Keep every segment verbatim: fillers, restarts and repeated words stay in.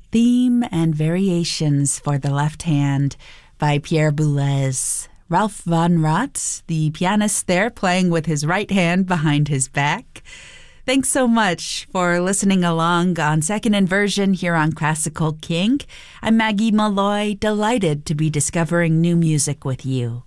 Theme and Variations for the Left Hand by Pierre Boulez. Ralph Von Rott, the pianist there, playing with his right hand behind his back. Thanks so much for listening along on Second Inversion here on Classical King. I'm Maggie Malloy, delighted to be discovering new music with you.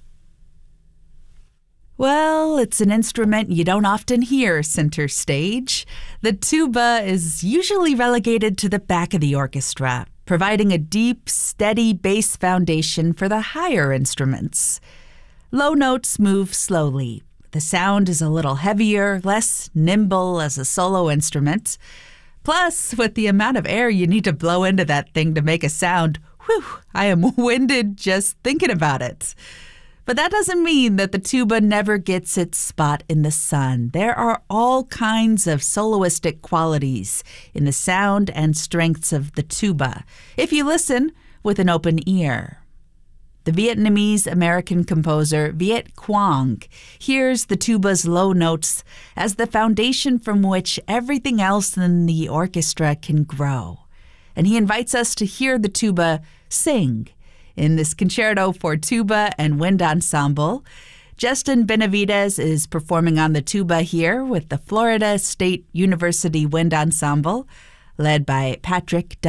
Well, it's an instrument you don't often hear center stage. The tuba is usually relegated to the back of the orchestra, providing a deep, steady bass foundation for the higher instruments. Low notes move slowly. The sound is a little heavier, less nimble as a solo instrument. Plus, with the amount of air you need to blow into that thing to make a sound, whew, I am winded just thinking about it. But that doesn't mean that the tuba never gets its spot in the sun. There are all kinds of soloistic qualities in the sound and strengths of the tuba, if you listen with an open ear. The Vietnamese-American composer Viet Quang hears the tuba's low notes as the foundation from which everything else in the orchestra can grow. And he invites us to hear the tuba sing in this concerto for tuba and wind ensemble. Justin Benavides is performing on the tuba here with the Florida State University Wind Ensemble, led by Patrick